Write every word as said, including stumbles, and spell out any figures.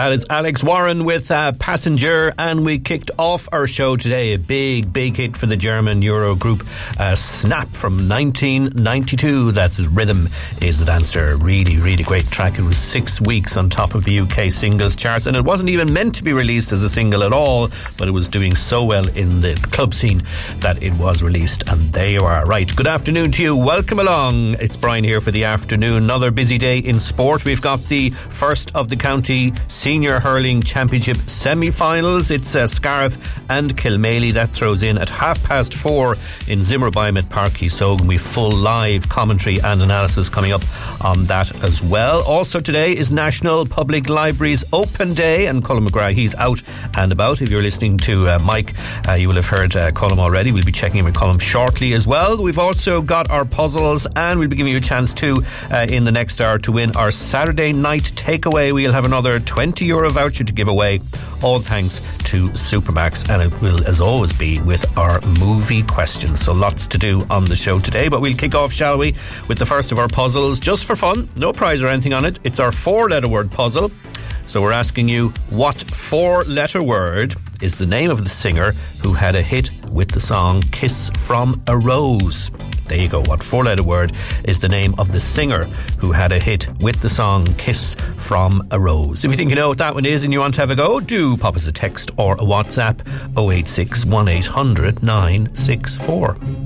That is Alex Warren with uh, Passenger, and we kicked off our show today. A big, big hit for the German Euro group uh, Snap from nineteen ninety-two. That's Rhythm is the Dancer. Really, really great track. It was six weeks on top of the U K singles charts, and it wasn't even meant to be released as a single at all, but it was doing so well in the club scene that it was released, and there you are. Right, good afternoon to you. Welcome along. It's Brian here for the afternoon. Another busy day in sport. We've got the first of the county Senior Hurling Championship semi-finals. It's uh, Scariff and Kilmaley. That throws in at half past four in Zimmerbeim at Park Keesogan. We've full live commentary and analysis coming up on that as well. Also today is National Public Library's Open Day, and Colin McGrath, he's out and about. If you're listening to uh, Mike, uh, you will have heard uh, Colin already. We'll be checking in with Colin shortly as well. We've also got our puzzles, and we'll be giving you a chance too uh, in the next hour to win our Saturday night takeaway. We'll have another twenty euro voucher to give away, all thanks to Supermax, and it will as always be with our movie questions. So lots to do on the show today, but we'll kick off, shall we, with the first of our puzzles, just for fun, no prize or anything on it. It's our four letter word puzzle. So we're asking you, what four letter word is the name of the singer who had a hit with the song Kiss from a Rose? There you go. What four letter word is the name of the singer who had a hit with the song Kiss from a Rose? If you think you know what that one is and you want to have a go, do pop us a text or a WhatsApp oh eight six, one eight hundred, nine six four.